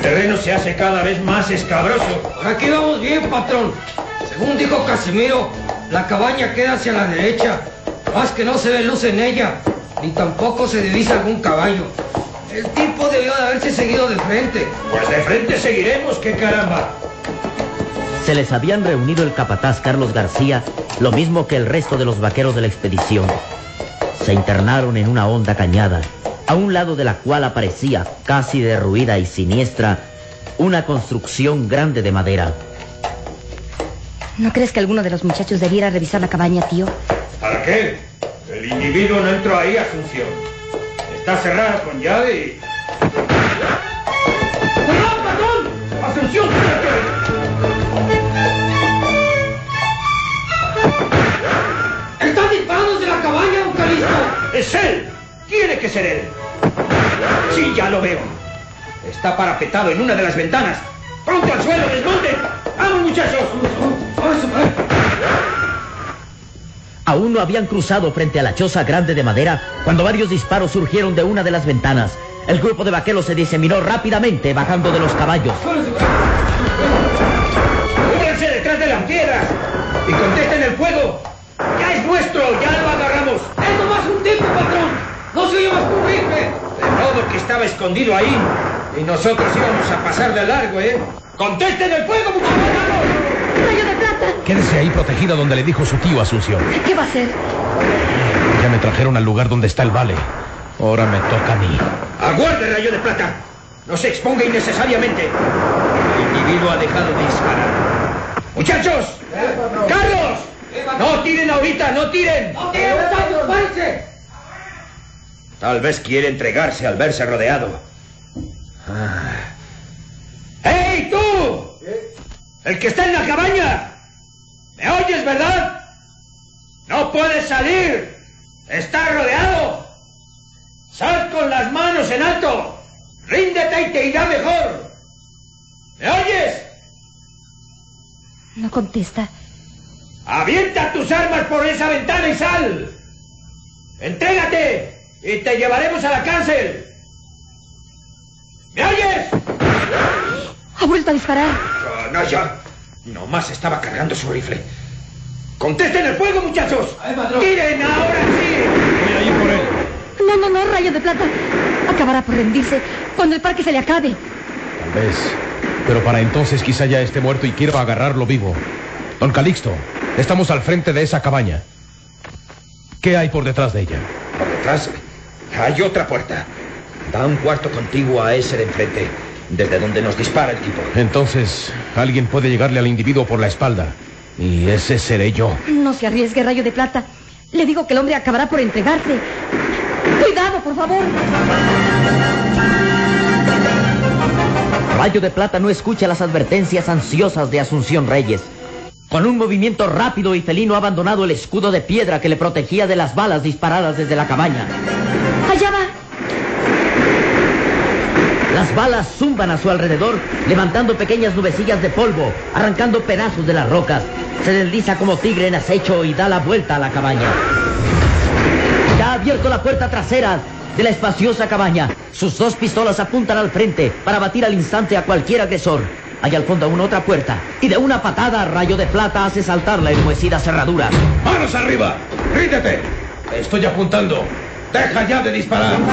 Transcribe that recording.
terreno se hace cada vez más escabroso. Por aquí vamos bien, patrón. Según dijo Casimiro, la cabaña queda hacia la derecha. Más que no se ve luz en ella, ni tampoco se divisa algún caballo. El tipo debió de haberse seguido de frente. Pues de frente seguiremos, qué caramba. Se les habían reunido el capataz Carlos García, lo mismo que el resto de los vaqueros de la expedición. Se internaron en una honda cañada, a un lado de la cual aparecía, casi derruida y siniestra, una construcción grande de madera. ¿No crees que alguno de los muchachos debiera revisar la cabaña, tío? ¿Para qué? El individuo no entró ahí, Asunción. Está cerrada con llave y... ¡Cuidado, patrón! ¡Asunción, quédate! ¡Están disparando desde la cabaña, don Calixto! ¡Es él! ¡Tiene que ser él! Sí, ya lo veo. Está parapetado en una de las ventanas. ¡Pronto al suelo, desmonten! ¡Vamos, muchachos! Aún no habían cruzado frente a la choza grande de madera cuando varios disparos surgieron de una de las ventanas. El grupo de vaqueros se diseminó rápidamente, bajando de los caballos. ¡Cúbranse detrás de las piedras! ¡Y contesten el fuego! ¡Ya es nuestro! ¡Ya lo agarramos! ¡Es nomás un tipo, patrón! ¡No se oye más que un rifle! De modo que estaba escondido ahí. Y nosotros íbamos a pasar de largo, ¿eh? ¡Contesten el fuego, muchachos! ¡Rayo de plata! Quédese ahí protegida donde le dijo su tío Asunción. ¿Qué va a hacer? Ya me trajeron al lugar donde está el vale. Ahora me toca a mí. ¡Aguarde, Rayo de Plata! ¡No se exponga innecesariamente! El individuo ha dejado de disparar. ¡Muchachos! ¡Carlos! ¡No tiren ahorita! ¡No tiren! ¡No tiren, muchachos! ¡Párense! Tal vez quiere entregarse al verse rodeado. ¡Hey, tú! ¡El que está en la cabaña! ¿Me oyes, verdad? ¡No puedes salir! ¡Estás rodeado! ¡Sal con las manos en alto! ¡Ríndete y te irá mejor! ¿Me oyes? No contesta. ¡Avienta tus armas por esa ventana y sal! ¡Entrégate! ¡Y te llevaremos a la cárcel! ¿Me oyes? Ha vuelto a disparar. No, ya. Nomás estaba cargando su rifle. ¡Contesten el fuego, muchachos! ¡Tiren ahora sí! Voy a ir por él. No, Rayo de Plata. Acabará por rendirse cuando el parque se le acabe. Tal vez. Pero para entonces quizá ya esté muerto y quiero agarrarlo vivo. Don Calixto, estamos al frente de esa cabaña. ¿Qué hay por detrás de ella? Por detrás hay otra puerta. Da un cuarto contiguo a ese de enfrente, desde donde nos dispara el tipo. Entonces, alguien puede llegarle al individuo por la espalda. Y ese seré yo. No se arriesgue, Rayo de Plata. Le digo que el hombre acabará por entregarse. ¡Cuidado, por favor! Rayo de Plata no escucha las advertencias ansiosas de Asunción Reyes. Con un movimiento rápido y felino ha abandonado el escudo de piedra que le protegía de las balas disparadas desde la cabaña. ¡Allá va! Las balas zumban a su alrededor, levantando pequeñas nubecillas de polvo, arrancando pedazos de las rocas. Se desliza como tigre en acecho y da la vuelta a la cabaña. Ya ha abierto la puerta trasera de la espaciosa cabaña. Sus dos pistolas apuntan al frente para batir al instante a cualquier agresor. Hay al fondo aún otra puerta, y de una patada, Rayo de Plata hace saltar la enmohecida cerradura. ¡Manos arriba! ¡Ríndete! Estoy apuntando. ¡Deja ya de disparar!